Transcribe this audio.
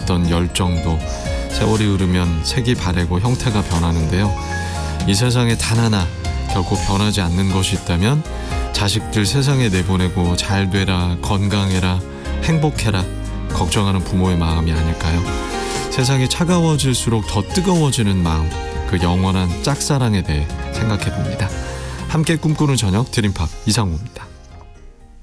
있던 열정도 세월이 흐르면 색이 바래고 형태가 변하는데요. 이 세상에 단 하나 결코 변하지 않는 것이 있다면 자식들 세상에 내보내고 잘 되라, 건강해라, 행복해라 걱정하는 부모의 마음이 아닐까요? 세상이 차가워질수록 더 뜨거워지는 마음, 그 영원한 짝사랑에 대해 생각해봅니다. 함께 꿈꾸는 저녁 드림팝 이상우입니다.